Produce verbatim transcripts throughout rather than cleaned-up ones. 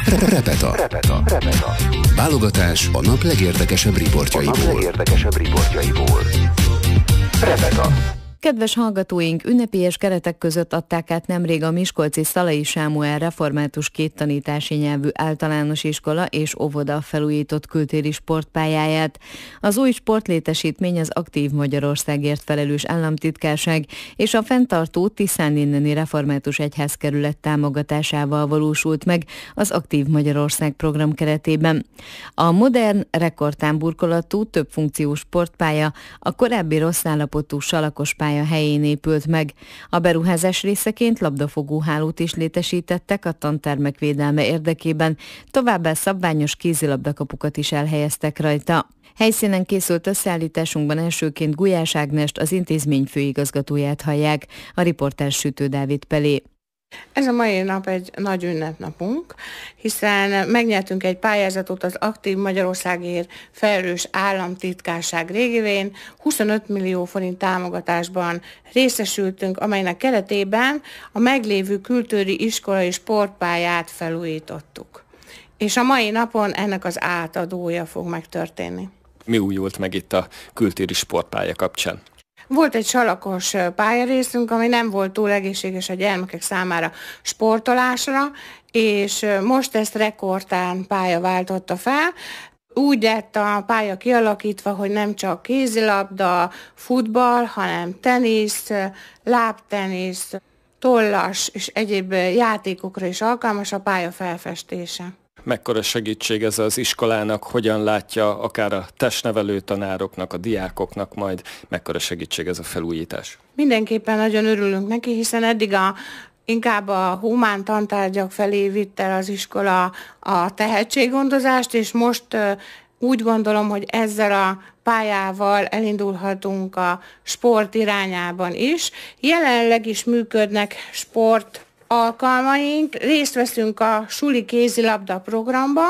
Repeta. Repeta. Repeta. Válogatás a nap legérdekesebb riportjaiból. A nap legérdekesebb riportjaiból. Repeta. Kedves hallgatóink, ünnepélyes keretek között adták át nemrég a miskolci Szalai Sámuel református kéttanítási nyelvű általános iskola és óvoda felújított kültéri sportpályáját. Az új sportlétesítmény az Aktív Magyarországért felelős államtitkárság és a fenntartó Tiszáninneni Református Egyházkerület támogatásával valósult meg az Aktív Magyarország program keretében. A modern, rekordtámburkolatú, többfunkciós sportpálya a korábbi rossz állapotú salakos pálya helyén épült meg. A beruházás részeként labdafogóhálót is létesítettek a tantermek védelme érdekében, továbbá szabványos kézilabdakapukat is elhelyeztek rajta. Helyszínen készült összeállításunkban elsőként Gulyás Ágnest, az intézmény főigazgatóját hallják, a riporter Sütő Dávid Pelé. Ez a mai nap egy nagy ünnepnapunk, hiszen megnyertünk egy pályázatot az Aktív Magyarországért felelős államtitkárság révén, huszonöt millió forint támogatásban részesültünk, amelynek keretében a meglévő kültéri iskolai sportpályát felújítottuk. És a mai napon ennek az átadója fog megtörténni. Mi újult meg itt a kültéri sportpálya kapcsán? Volt egy salakos pályarészünk, ami nem volt túl egészséges a gyermekek számára sportolásra, és most ezt rekordtán pálya váltotta fel. Úgy lett a pálya kialakítva, hogy nem csak kézilabda, futball, hanem tenisz, lábtenisz, tollas és egyéb játékokra is alkalmas a pálya felfestése. Mekkora segítség ez az iskolának, hogyan látja akár a testnevelő tanároknak, a diákoknak majd, mekkora segítség ez a felújítás? Mindenképpen nagyon örülünk neki, hiszen eddig a, inkább a humán tantárgyak felé vitt el az iskola a tehetséggondozást, és most uh, úgy gondolom, hogy ezzel a pályával elindulhatunk a sport irányában is. Jelenleg is működnek sport alkalmaink, részt veszünk a suli kézilabda programba,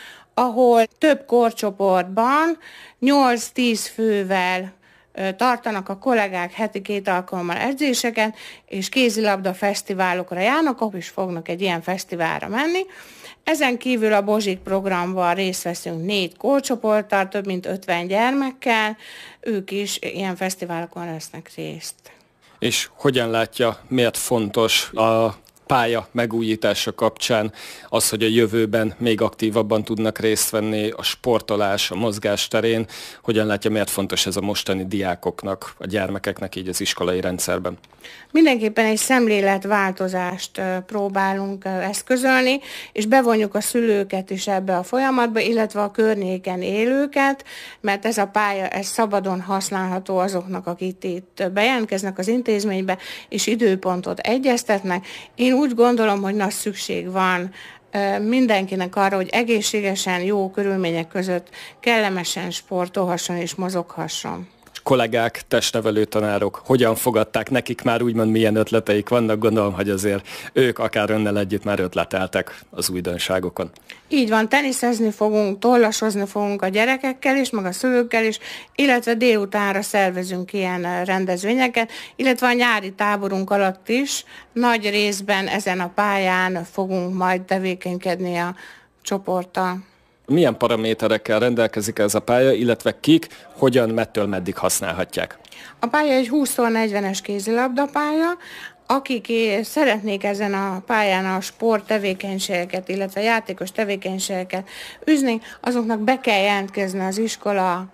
ahol több korcsoportban nyolc-tíz fővel tartanak a kollégák heti két alkalommal edzéseket, és kézilabda fesztiválokra járnak, ahol is fognak egy ilyen fesztiválra menni. Ezen kívül a Bozsik programban részt veszünk négy korcsoporttal, több mint ötven gyermekkel, ők is ilyen fesztiválokon vesznek részt. És hogyan látja, miért fontos a pálya megújítása kapcsán az, hogy a jövőben még aktívabban tudnak részt venni a sportolás, a mozgás terén? Hogyan látja, miért fontos ez a mostani diákoknak, a gyermekeknek így az iskolai rendszerben? Mindenképpen egy szemléletváltozást próbálunk eszközölni, és bevonjuk a szülőket is ebbe a folyamatba, illetve a környéken élőket, mert ez a pálya ez szabadon használható azoknak, akik itt bejelentkeznek az intézménybe, és időpontot egyeztetnek. Én úgy gondolom, hogy nagy szükség van mindenkinek arra, hogy egészségesen, jó körülmények között kellemesen sportolhasson és mozoghasson. Kollégák, testnevelő tanárok, hogyan fogadták, nekik már úgymond milyen ötleteik vannak, gondolom, hogy azért ők akár önnel együtt már ötleteltek az újdonságokon. Így van, teniszezni fogunk, tollasozni fogunk a gyerekekkel is, meg a szülőkkel is, illetve délutánra szervezünk ilyen rendezvényeket, illetve a nyári táborunk alatt is nagy részben ezen a pályán fogunk majd tevékenykedni a csoporttal. Milyen paraméterekkel rendelkezik ez a pálya, illetve kik, hogyan, mettől meddig használhatják? A pálya egy húsz negyvenes kézilabdapálya, akik szeretnék ezen a pályán a sport tevékenységeket, illetve játékos tevékenységeket üzni, azoknak be kell jelentkezni az iskola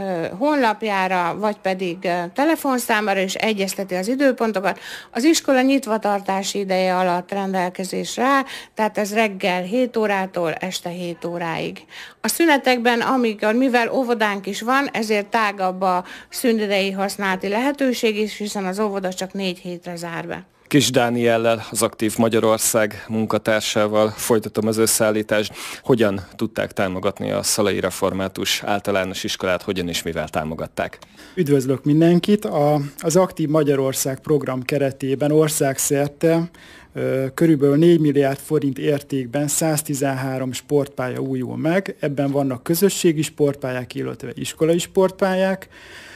honlapjára, vagy pedig telefonszámára, és egyezteti az időpontokat. Az iskola nyitvatartási ideje alatt rendelkezésre áll, tehát ez reggel hét órától este hét óráig. A szünetekben, amikor, mivel óvodánk is van, ezért tágabb a szünidei használati lehetőség is, hiszen az óvoda csak négy hétre zár be. Kis Dániellel, az Aktív Magyarország munkatársával folytatom az összeállítást. Hogyan tudták támogatni a Szalai Református Általános Iskolát, hogyan és mivel támogatták? Üdvözlök mindenkit! A, az Aktív Magyarország program keretében országszerte körülbelül négy milliárd forint értékben száztizenhárom sportpálya újul meg. Ebben vannak közösségi sportpályák, illetve iskolai sportpályák,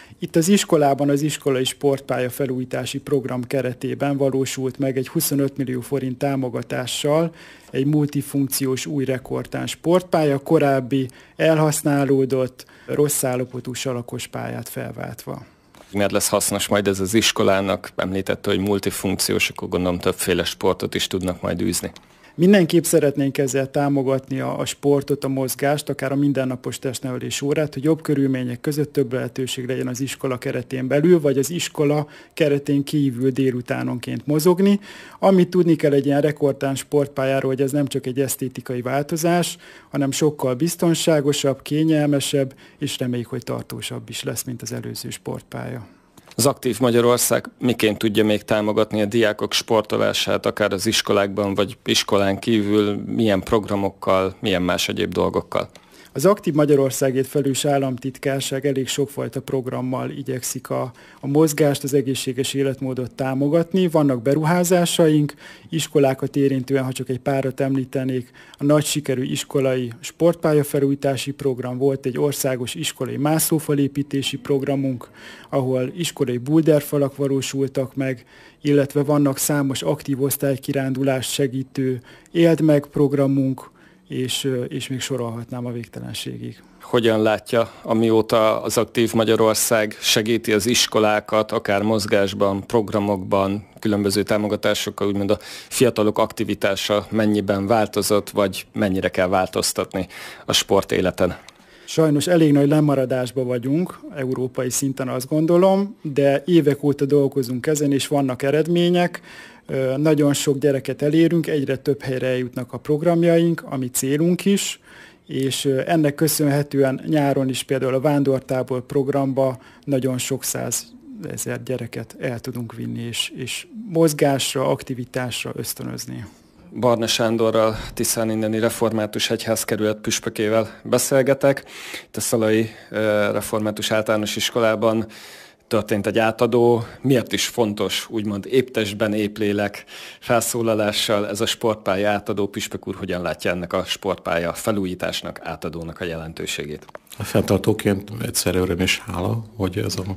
Itt az iskolában az iskolai sportpálya felújítási program keretében valósult meg egy huszonöt millió forint támogatással egy multifunkciós új rekordtán sportpálya, korábbi elhasználódott, rossz állapotú salakos pályát felváltva. Miért lesz hasznos majd ez az iskolának? Említette, hogy multifunkciós, akkor gondolom többféle sportot is tudnak majd űzni. Mindenképp szeretnénk ezzel támogatni a, a sportot, a mozgást, akár a mindennapos testnevelés órát, hogy jobb körülmények között több lehetőség legyen az iskola keretén belül, vagy az iskola keretén kívül délutánonként mozogni. Amit tudni kell egy ilyen rekordtán sportpályáról, hogy ez nem csak egy esztétikai változás, hanem sokkal biztonságosabb, kényelmesebb, és reméljük, hogy tartósabb is lesz, mint az előző sportpálya. Az Aktív Magyarország miként tudja még támogatni a diákok sportolását, akár az iskolákban, vagy iskolán kívül, milyen programokkal, milyen más egyéb dolgokkal? Az Aktív Magyarországért felelős államtitkárság elég sokfajta programmal igyekszik a, a mozgást, az egészséges életmódot támogatni. Vannak beruházásaink, iskolákat érintően, ha csak egy párat említenék, a nagy sikerű iskolai sportpályafelújítási program, volt egy országos iskolai mászófalépítési programunk, ahol iskolai bulderfalak valósultak meg, illetve vannak számos aktív osztálykirándulást segítő Éld meg programunk, És, és még sorolhatnám a végtelenségig. Hogyan látja, amióta az Aktív Magyarország segíti az iskolákat, akár mozgásban, programokban, különböző támogatásokkal, úgymond a fiatalok aktivitása mennyiben változott, vagy mennyire kell változtatni a sportéleten? Sajnos elég nagy lemaradásban vagyunk, európai szinten azt gondolom, de évek óta dolgozunk ezen, és vannak eredmények. Nagyon sok gyereket elérünk, egyre több helyre eljutnak a programjaink, ami célunk is, és ennek köszönhetően nyáron is például a vándortábor programba nagyon sok száz ezer gyereket el tudunk vinni, és, és mozgásra, aktivitásra ösztönözni. Barna Sándorral, Tiszán inneni református egyházkerület püspökével beszélgetek. Itt a Szalai Református Általános Iskolában történt egy átadó. Miért is fontos, úgymond épp testben, épp lélek felszólalással ez a sportpálya átadó? Püspök úr, hogyan látja ennek a sportpálya felújításnak, átadónak a jelentőségét? A fenntartóként egyszerre öröm és hála, hogy ez a,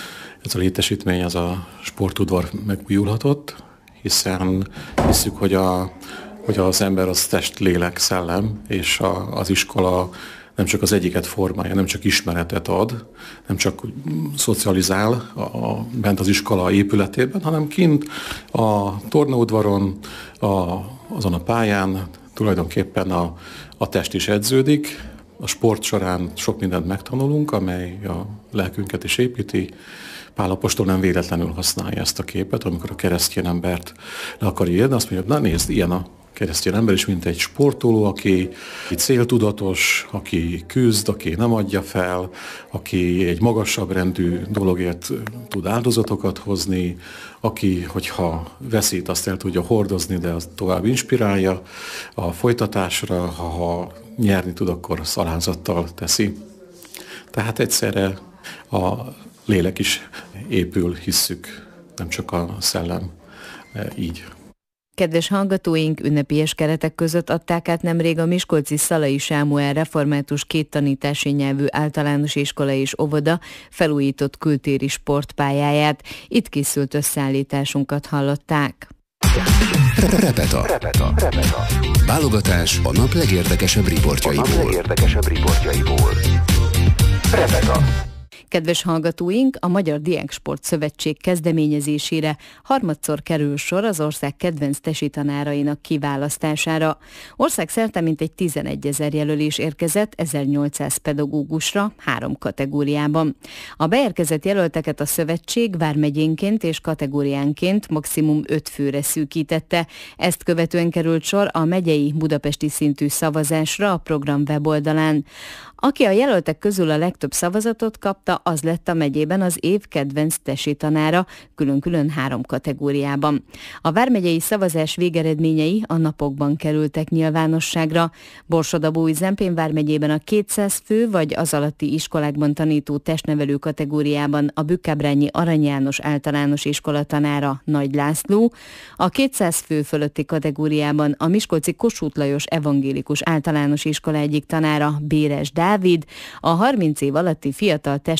ez a létesítmény, ez a sportudvar megújulhatott, hiszen hiszük, hogy, a, hogy az ember az test, lélek, szellem, és a, az iskola nem csak az egyiket formálja, nem csak ismeretet ad, nem csak szocializál a, a, bent az iskola épületében, hanem kint a tornaudvaron, a, azon a pályán tulajdonképpen a, a test is edződik. A sport során sok mindent megtanulunk, amely a lelkünket is építi. Pál apostol nem véletlenül használja ezt a képet, amikor a keresztény embert le akar írni, azt mondja, na nézd, ilyen a keresztény ember is, mint egy sportoló, aki céltudatos, aki küzd, aki nem adja fel, aki egy magasabb rendű dologért tud áldozatokat hozni, aki, hogyha veszít, azt el tudja hordozni, de azt tovább inspirálja a folytatásra, ha, ha nyerni tud, akkor szalázattal teszi. Tehát egyszerre a lélek is épül, hisszük, nem csak a szellem így. Kedves hallgatóink, ünnepélyes keretek között adták át nemrég a miskolci Szalai Sámuel református két tanítási nyelvű általános iskola és óvoda felújított kültéri sportpályáját. Itt készült összeállításunkat hallották. Repeta. Repeta. Repeta. Válogatás a nap legérdekesebb riportjaiból. A nap legérdekesebb riportjaiból. Repeta. Kedves hallgatóink, a Magyar Diáksport Szövetség kezdeményezésére harmadszor kerül sor az ország kedvenc tesi tanárainak kiválasztására. Országszerte mintegy tizenegyezer jelölés érkezett ezernyolcszáz pedagógusra három kategóriában. A beérkezett jelölteket a szövetség vármegyénként és kategóriánként maximum öt főre szűkítette. Ezt követően került sor a megyei budapesti szintű szavazásra a program weboldalán. Aki a jelöltek közül a legtöbb szavazatot kapta, az lett a megyében az év kedvenc tesi tanára, külön-külön három kategóriában. A vármegyei szavazás végeredményei a napokban kerültek nyilvánosságra. Borsod-Abaúj-Zempén vármegyében a kétszáz fő vagy az alatti iskolákban tanító testnevelő kategóriában a Bükkábrányi Arany János általános iskola tanára Nagy László, a kétszáz fő fölötti kategóriában a miskolci Kossuth Lajos evangélikus általános iskola egyik tanára Béres Dávid, a harminc év alatti fiatal testnevelő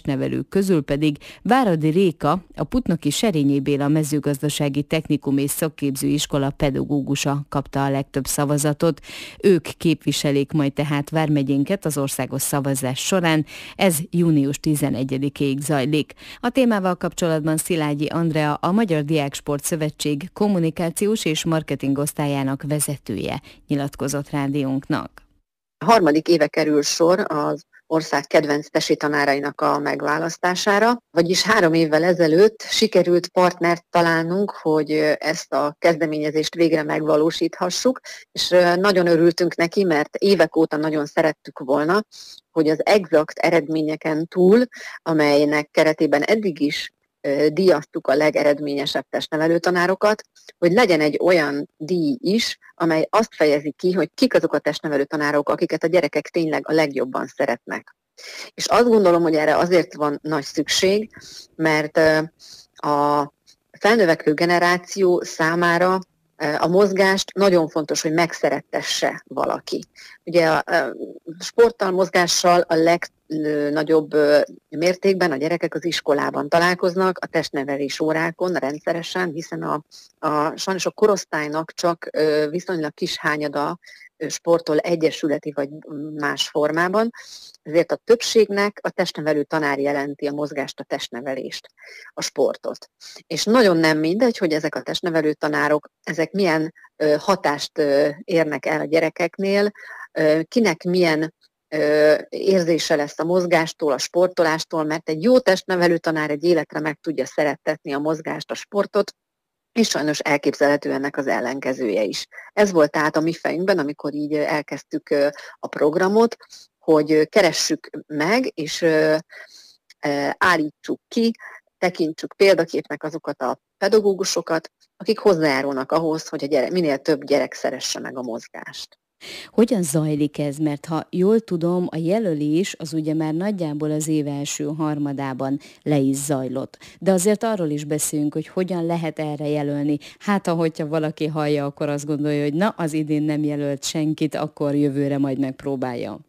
testnevelők közül pedig Váradi Réka, a Putnoki Serényi Béla Mezőgazdasági Technikum és Szakképzőiskola pedagógusa kapta a legtöbb szavazatot. Ők képviselik majd tehát vármegyénket az országos szavazás során. Ez június tizenegyedikéig zajlik. A témával kapcsolatban Szilágyi Andrea, a Magyar Diáksport Szövetség kommunikációs és marketing osztályának vezetője nyilatkozott rádiónknak. A harmadik éve kerül sor az ország kedvenc tesi tanárainak a megválasztására, vagyis három évvel ezelőtt sikerült partnert találnunk, hogy ezt a kezdeményezést végre megvalósíthassuk, és nagyon örültünk neki, mert évek óta nagyon szerettük volna, hogy az exakt eredményeken túl, amelynek keretében eddig is díjaztuk a legeredményesebb testnevelő tanárokat, hogy legyen egy olyan díj is, amely azt fejezi ki, hogy kik azok a testnevelő tanárok, akiket a gyerekek tényleg a legjobban szeretnek. És azt gondolom, hogy erre azért van nagy szükség, mert a felnövekvő generáció számára a mozgást nagyon fontos, hogy megszerettesse valaki. Ugye a sporttal, mozgással a legnagyobb mértékben a gyerekek az iskolában találkoznak, a testnevelés órákon rendszeresen, hiszen a, a, sajnos a korosztálynak csak viszonylag kis hányada sportol egyesületi vagy más formában, ezért a többségnek a testnevelő tanár jelenti a mozgást, a testnevelést, a sportot. És nagyon nem mindegy, hogy ezek a testnevelő tanárok, ezek milyen ö, hatást ö, érnek el a gyerekeknél, ö, kinek milyen ö, érzése lesz a mozgástól, a sportolástól, mert egy jó testnevelő tanár egy életre meg tudja szerettetni a mozgást, a sportot, és sajnos elképzelhető ennek az ellenkezője is. Ez volt tehát a mi fejünkben, amikor így elkezdtük a programot, hogy keressük meg, és állítsuk ki, tekintsük példaképnek azokat a pedagógusokat, akik hozzájárulnak ahhoz, hogy a gyerek, minél több gyerek szeresse meg a mozgást. Hogyan zajlik ez? Mert ha jól tudom, a jelölés az ugye már nagyjából az év első harmadában le is zajlott. De azért arról is beszélünk, hogy hogyan lehet erre jelölni. Hát, ahogyha valaki hallja, akkor azt gondolja, hogy na, az idén nem jelölt senkit, akkor jövőre majd megpróbálja.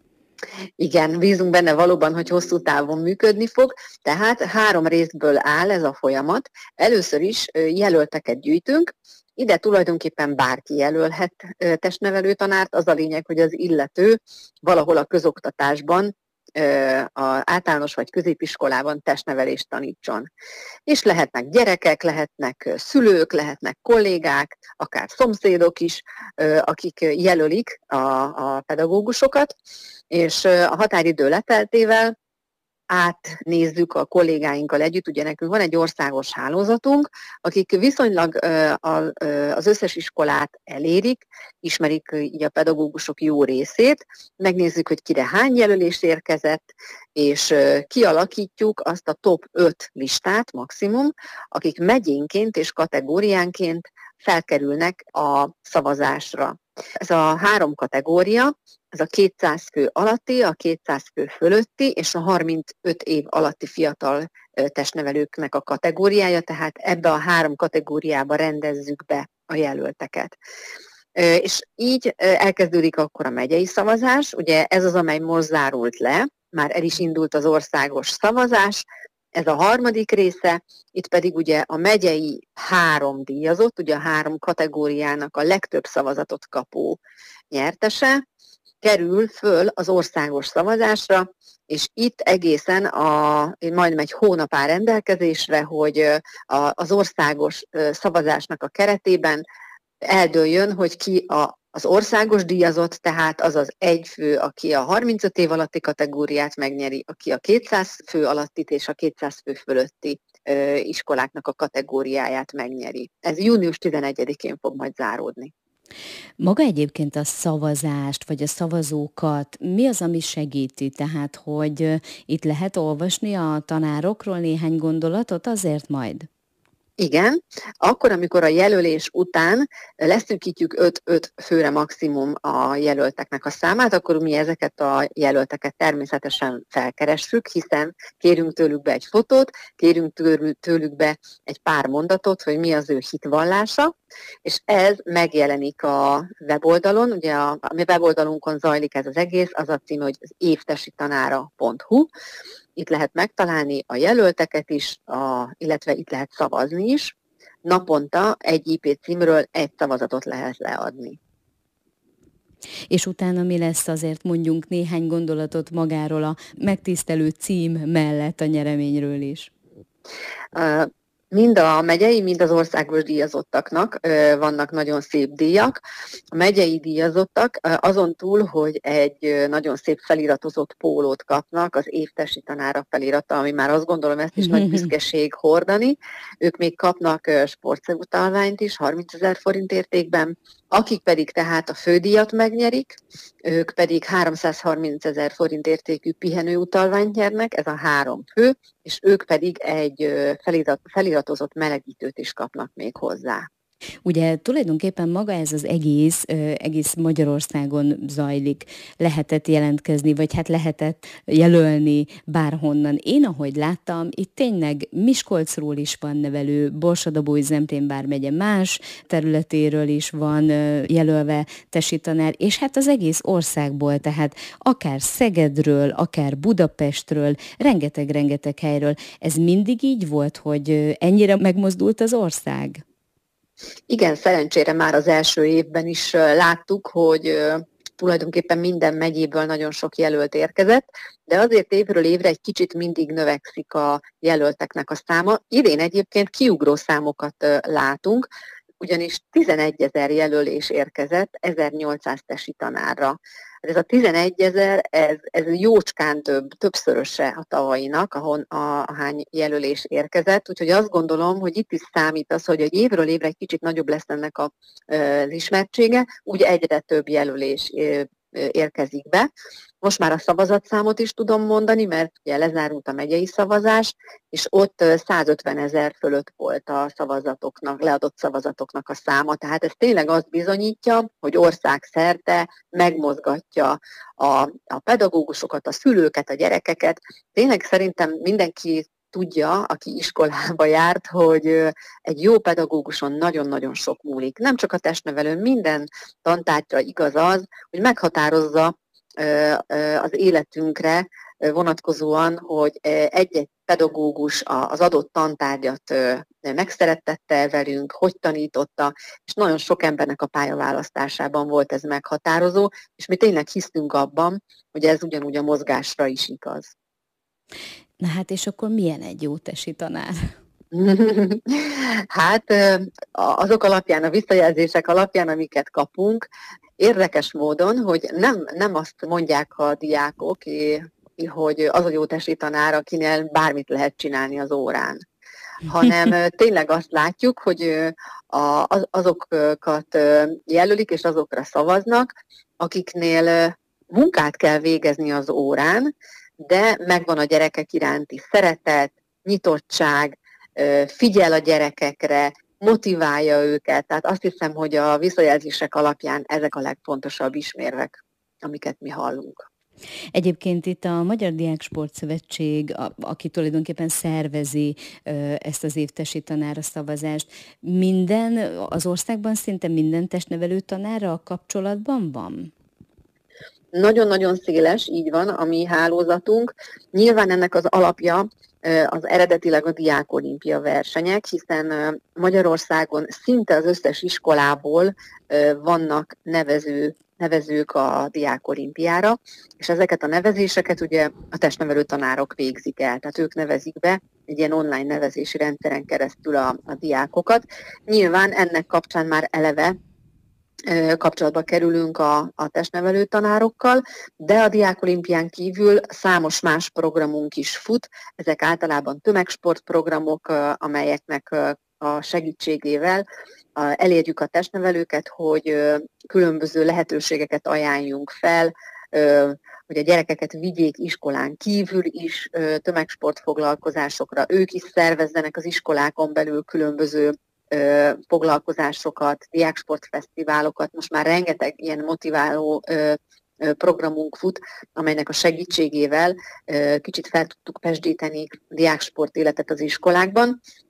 Igen, bízunk benne valóban, hogy hosszú távon működni fog, tehát három részből áll ez a folyamat. Először is jelölteket gyűjtünk, ide tulajdonképpen bárki jelölhet testnevelő tanárt, az a lényeg, hogy az illető valahol a közoktatásban, az általános vagy középiskolában testnevelést tanítson. És lehetnek gyerekek, lehetnek szülők, lehetnek kollégák, akár szomszédok is, akik jelölik a, a pedagógusokat, és a határidő leteltével átnézzük a kollégáinkkal együtt, ugye nekünk van egy országos hálózatunk, akik viszonylag az összes iskolát elérik, ismerik így a pedagógusok jó részét, megnézzük, hogy kire hány jelölés érkezett, és kialakítjuk azt a top öt listát maximum, akik megyénként és kategóriánként felkerülnek a szavazásra. Ez a három kategória, ez a kétszáz fő alatti, a kétszáz fő fölötti és a harmincöt év alatti fiatal testnevelőknek a kategóriája, tehát ebbe a három kategóriába rendezzük be a jelölteket. És így elkezdődik akkor a megyei szavazás, ugye ez az, amely most zárult le, már el is indult az országos szavazás, ez a harmadik része, itt pedig ugye a megyei három díjazott, ugye a három kategóriának a legtöbb szavazatot kapó nyertese kerül föl az országos szavazásra, és itt egészen a, majdnem egy hónap áll rendelkezésre, hogy a, az országos szavazásnak a keretében eldőljön, hogy ki a Az országos díjazott, tehát az az egy fő, aki a harmincöt év alatti kategóriát megnyeri, aki a kétszáz fő alattit és a kétszáz fő fölötti ö, iskoláknak a kategóriáját megnyeri. Ez június tizenegyedikén fog majd záródni. Maga egyébként a szavazást, vagy a szavazókat, mi az, ami segíti? Tehát, hogy itt lehet olvasni a tanárokról néhány gondolatot azért majd? Igen, akkor, amikor a jelölés után leszűkítjük öt-öt főre maximum a jelölteknek a számát, akkor mi ezeket a jelölteket természetesen felkeressük, hiszen kérünk tőlük be egy fotót, kérünk tőlük be egy pár mondatot, hogy mi az ő hitvallása, és ez megjelenik a weboldalon, ugye a, a mi weboldalunkon zajlik ez az egész, az a cím, hogy az évtesitanára pont hu, itt lehet megtalálni a jelölteket is, a, illetve itt lehet szavazni is. Naponta egy I P címről egy szavazatot lehet leadni. És utána mi lesz, azért mondjunk néhány gondolatot magáról a megtisztelő cím mellett a nyereményről is. Uh, Mind a megyei, mind az országos díjazottaknak vannak nagyon szép díjak. A megyei díjazottak azon túl, hogy egy nagyon szép feliratozott pólót kapnak, az évtesi tanára felirata, ami már azt gondolom, ezt is nagy büszkeség hordani. Ők még kapnak sportszerutalványt is, harmincezer forint értékben. Akik pedig tehát a fődíjat megnyerik, ők pedig háromszázharmincezer forint értékű pihenőutalványt nyernek, ez a három fő, és ők pedig egy felirat, feliratozott melegítőt is kapnak még hozzá. Ugye tulajdonképpen maga ez az egész, egész Magyarországon zajlik, lehetett jelentkezni, vagy hát lehetett jelölni bárhonnan. Én, ahogy láttam, itt tényleg Miskolcról is van nevelő, Borsod-Abaúj-Zemplén vármegye más területéről is van jelölve tesi tanár, és hát az egész országból, tehát akár Szegedről, akár Budapestről, rengeteg-rengeteg helyről. Ez mindig így volt, hogy ennyire megmozdult az ország? Igen, szerencsére már az első évben is láttuk, hogy tulajdonképpen minden megyéből nagyon sok jelölt érkezett, de azért évről évre egy kicsit mindig növekszik a jelölteknek a száma. Idén egyébként kiugró számokat látunk, ugyanis tizenegyezer jelölés érkezett ezernyolcszáz tesi tanárra. Ez a tizenegyezer, ez, ez jócskán több, többszöröse a tavalyinak, ahon a, ahány jelölés érkezett, úgyhogy azt gondolom, hogy itt is számít az, hogy egy évről évre egy kicsit nagyobb lesz ennek a, az ismertsége, úgy egyre több jelölés érkezik be. Most már a szavazatszámot is tudom mondani, mert ugye lezárult a megyei szavazás, és ott százötvenezer fölött volt a szavazatoknak, leadott szavazatoknak a száma. Tehát ez tényleg azt bizonyítja, hogy országszerte megmozgatja a, a pedagógusokat, a szülőket, a gyerekeket. Tényleg szerintem mindenki tudja, aki iskolába járt, hogy egy jó pedagóguson nagyon-nagyon sok múlik. Nem csak a testnevelőn, minden tantárgyra igaz az, hogy meghatározza az életünkre vonatkozóan, hogy egy-egy pedagógus az adott tantárgyat megszerettette velünk, hogy tanította, és nagyon sok embernek a pályaválasztásában volt ez meghatározó, és mi tényleg hisztünk abban, hogy ez ugyanúgy a mozgásra is igaz. Na hát, és akkor milyen egy jó tesi tanár? Hát azok alapján, a visszajelzések alapján, amiket kapunk, érdekes módon, hogy nem, nem azt mondják a diákok, hogy az a jó tesi tanár, akinél bármit lehet csinálni az órán, hanem tényleg azt látjuk, hogy azokat jelölik és azokra szavaznak, akiknél munkát kell végezni az órán, de megvan a gyerekek iránti szeretet, nyitottság, figyel a gyerekekre, motiválja őket. Tehát azt hiszem, hogy a visszajelzések alapján ezek a legfontosabb ismérvek, amiket mi hallunk. Egyébként itt a Magyar Diáksportszövetség, a, aki tulajdonképpen szervezi ö, ezt az évtesi tanára szavazást, minden, az országban szinte minden testnevelő tanára a kapcsolatban van? Nagyon-nagyon széles, így van, a mi hálózatunk. Nyilván ennek az alapja az eredetileg a diákolimpia versenyek, hiszen Magyarországon szinte az összes iskolából vannak nevező, nevezők a diákolimpiára, és ezeket a nevezéseket ugye a testnevelő tanárok végzik el, tehát ők nevezik be egy ilyen online nevezési rendszeren keresztül a, a diákokat. Nyilván ennek kapcsán már eleve kapcsolatba kerülünk a, a testnevelő tanárokkal, de a diákolimpián kívül számos más programunk is fut. Ezek általában tömegsportprogramok, amelyeknek a segítségével elérjük a testnevelőket, hogy különböző lehetőségeket ajánljunk fel, hogy a gyerekeket vigyék iskolán kívül is tömegsportfoglalkozásokra, ők is szervezzenek az iskolákon belül különböző foglalkozásokat, diáksportfesztiválokat, most már rengeteg ilyen motiváló programunk fut, amelynek a segítségével kicsit fel tudtuk pezsdíteni diáksport életet az iskolákban.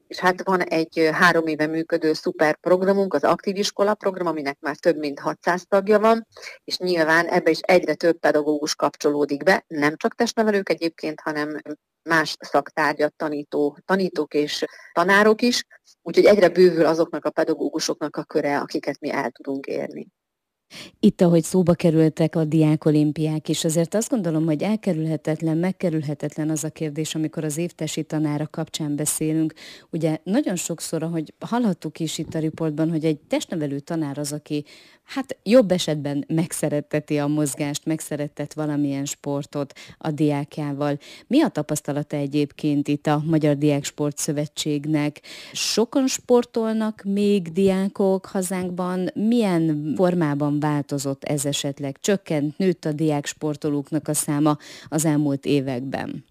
És hát van egy három éve működő szuper programunk, az Aktív Iskola program, aminek már több mint hatszáz tagja van, és nyilván ebbe is egyre több pedagógus kapcsolódik be, nem csak testnevelők egyébként, hanem más szaktárgyat tanító, tanítók és tanárok is, úgyhogy egyre bővül azoknak a pedagógusoknak a köre, akiket mi el tudunk érni. Itt, ahogy szóba kerültek a diákolimpiák is, azért azt gondolom, hogy elkerülhetetlen, megkerülhetetlen az a kérdés, amikor az évtesi tanára kapcsán beszélünk. Ugye nagyon sokszor, ahogy hallhattuk is itt a riportban, hogy egy testnevelő tanár az, aki hát jobb esetben megszeretteti a mozgást, megszerettet valamilyen sportot a diákjával. Mi a tapasztalata egyébként itt a Magyar Diáksport Szövetségnek? Sokan sportolnak még diákok hazánkban? Milyen formában változott ez esetleg? Csökkent, nőtt a diáksportolóknak a száma az elmúlt években?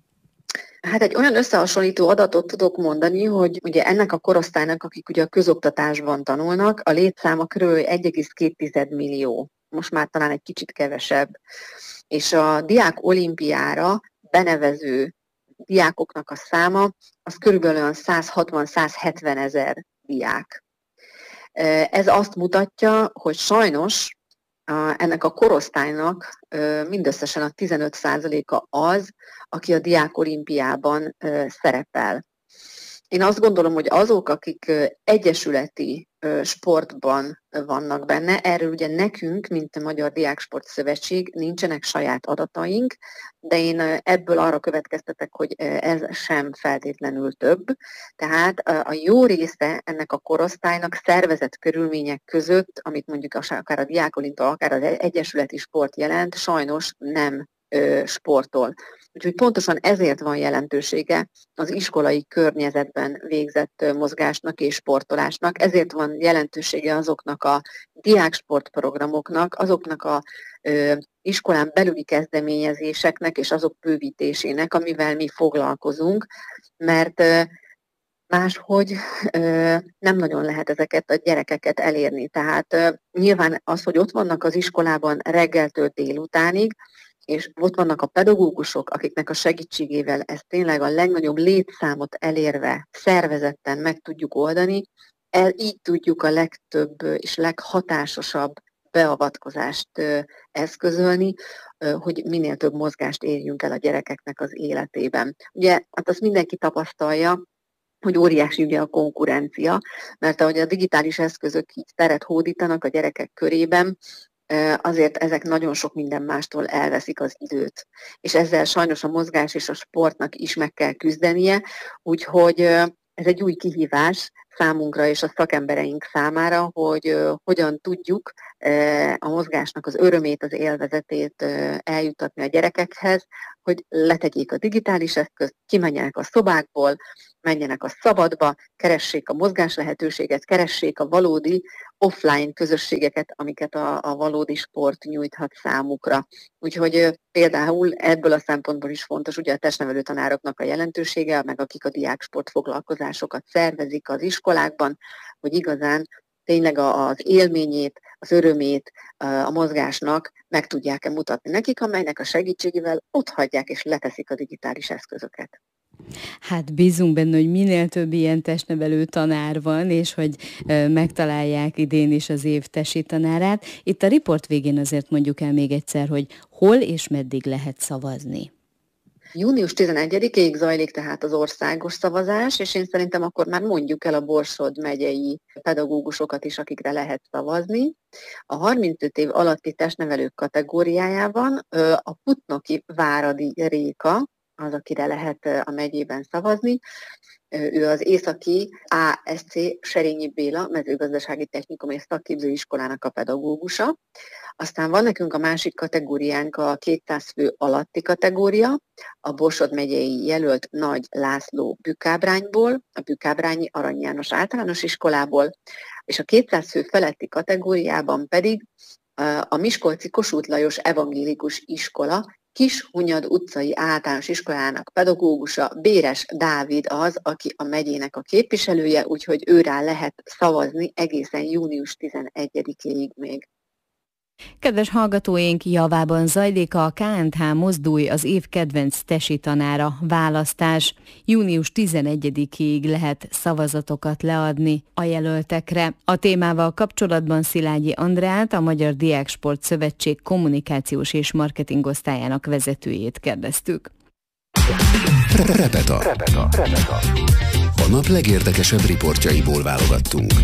Hát egy olyan összehasonlító adatot tudok mondani, hogy ugye ennek a korosztálynak, akik ugye a közoktatásban tanulnak, a létszáma körül egy egész két millió, most már talán egy kicsit kevesebb. És a diák olimpiára benevező diákoknak a száma, az körülbelül száz hatvan száz hetven ezer diák. Ez azt mutatja, hogy sajnos ennek a korosztálynak mindösszesen a tizenöt százaléka az, aki a diák olimpiában szerepel. Én azt gondolom, hogy azok, akik egyesületi sportban vannak benne, erről ugye nekünk, mint a Magyar Diáksport Szövetség nincsenek saját adataink, de én ebből arra következtetek, hogy ez sem feltétlenül több. Tehát a jó része ennek a korosztálynak szervezett körülmények között, amit mondjuk akár a diákolimpia, akár az egyesületi sport jelent, sajnos nem sportol. Úgyhogy pontosan ezért van jelentősége az iskolai környezetben végzett mozgásnak és sportolásnak, ezért van jelentősége azoknak a diáksportprogramoknak, azoknak a ö, iskolán belüli kezdeményezéseknek és azok bővítésének, amivel mi foglalkozunk, mert ö, máshogy ö, nem nagyon lehet ezeket a gyerekeket elérni. Tehát ö, nyilván az, hogy ott vannak az iskolában reggeltől délutánig, és ott vannak a pedagógusok, akiknek a segítségével ezt tényleg a legnagyobb létszámot elérve szervezetten meg tudjuk oldani, el, így tudjuk a legtöbb és leghatásosabb beavatkozást eszközölni, hogy minél több mozgást érjünk el a gyerekeknek az életében. Ugye, hát azt mindenki tapasztalja, hogy óriási ugye a konkurencia, mert ahogy a digitális eszközök így teret hódítanak a gyerekek körében, azért ezek nagyon sok minden mástól elveszik az időt. És ezzel sajnos a mozgás és a sportnak is meg kell küzdenie, úgyhogy ez egy új kihívás számunkra és a szakembereink számára, hogy hogyan tudjuk a mozgásnak az örömét, az élvezetét eljuttatni a gyerekekhez, hogy letegyék a digitális eszközt, kimenjenek a szobákból, menjenek a szabadba, keressék a mozgás lehetőséget, keressék a valódi offline közösségeket, amiket a, a valódi sport nyújthat számukra. Úgyhogy például ebből a szempontból is fontos ugye a testnevelő tanároknak a jelentősége, meg akik a diáksport foglalkozásokat szervezik az iskolákban, hogy igazán tényleg az élményét, az örömét a mozgásnak meg tudják-e mutatni nekik, amelynek a segítségével ott hagyják és leteszik a digitális eszközöket. Hát bízunk benne, hogy minél több ilyen testnevelő tanár van, és hogy megtalálják idén is az év tesi tanárát. Itt a riport végén azért mondjuk el még egyszer, hogy hol és meddig lehet szavazni. június tizenegyedikéig zajlik tehát az országos szavazás, és én szerintem akkor már mondjuk el a Borsod megyei pedagógusokat is, akikre lehet szavazni. A harmincöt év alatti testnevelők kategóriájában a Putnoki Váradi Réka az, akire lehet a megyében szavazni. Ő az északi á es cé Serényi Béla mezőgazdasági technikum és szakképzőiskolának a pedagógusa. Aztán van nekünk a másik kategóriánk, a kétszáz fő alatti kategória, a Borsod megyei jelölt Nagy László Bükkábrányból, a Bükkábrányi Arany János általános iskolából, és a kétszáz fő feletti kategóriában pedig a Miskolci Kossuth Lajos evangélikus iskola Kishunyad utcai általános iskolának pedagógusa Béres Dávid az, aki a megyének a képviselője, úgyhogy őrá lehet szavazni egészen június tizenegyedikéig még. Kedves hallgatóink, javában zajlik a ká en há Mozdulj az év kedvenc tesi tanára választás. június tizenegyedikéig lehet szavazatokat leadni a jelöltekre. A témával kapcsolatban Szilágyi Andreát, a Magyar Diáksport Szövetség kommunikációs és marketing osztályának vezetőjét kérdeztük. Repeta. Repeta. Repeta. A nap legérdekesebb riportjaiból válogattunk.